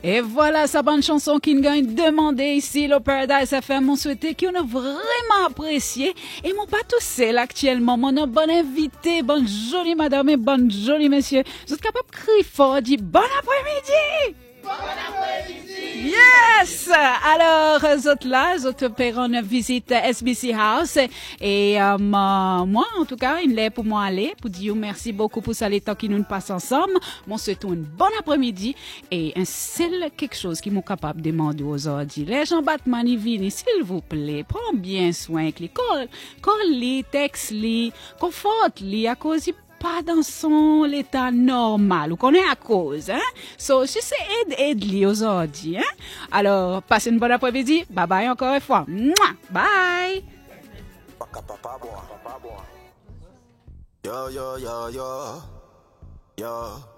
Et voilà sa bonne chanson qui nous gagne demandé ici le Paradise FM. On souhaitait qu'on a vraiment apprécié. Et mon pas tout seul actuellement. Mon bon invité, bonne jolie madame et bonne jolie monsieur. Vous êtes capable de crier fort, dit bon après-midi! Bon après-midi! Yes! Alors, autres là, autres paieront une visite SBC House. Et moi, en tout cas, il est pour moi aller, pour dire merci beaucoup pour ça, les temps qui nous passent ensemble. Moi, souhaite un bon après-midi. Et un seul quelque chose qui m'est capable de demander aux autres. Les gens Batman, ils viennent, s'il vous plaît, prends bien soin de lui. Call-les, texte-les, conforte-les à cause pas dans son état normal, ou qu'on est à cause, hein. So, si c'est aide-les aujourd'hui, hein. Alors, passez une bonne après-midi. Bye bye encore une fois. Mouah. Bye. Yo, yo, yo, yo. Yo.